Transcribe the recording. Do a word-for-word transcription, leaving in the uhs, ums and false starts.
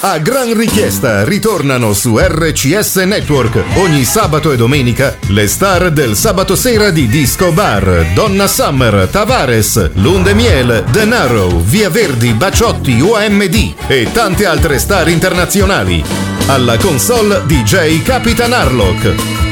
A gran richiesta ritornano su R C S Network ogni sabato e domenica le star del sabato sera di Disco Bar: Donna Summer, Tavares, Lundemiel, Denaro, Via Verdi, Baciotti, O M D e tante altre star internazionali. Alla console D J Capitan Harlock.